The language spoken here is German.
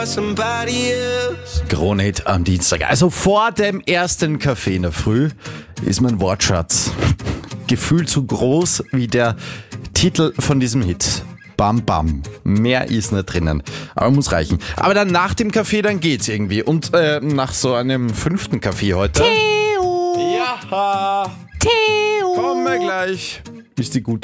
Kronehit am Dienstag. Also vor dem ersten Kaffee in der Früh ist mein Wortschatz gefühlt so groß wie der Titel von diesem Hit. Bam Bam. Mehr ist nicht drinnen. Aber muss reichen. Aber dann nach dem Kaffee, dann geht's irgendwie. Und nach so einem 5. Kaffee heute. Theo! Ja! Theo! Kommen wir gleich. Ist die gute